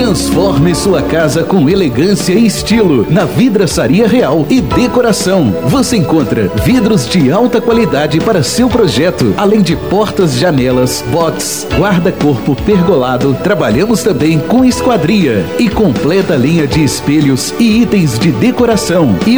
Transforme sua casa com elegância e estilo na Vidraçaria Real e Decoração. Você encontra vidros de alta qualidade para seu projeto, além de portas, janelas, box, guarda-corpo pergolado. Trabalhamos também com esquadria e completa linha de espelhos e itens de decoração. E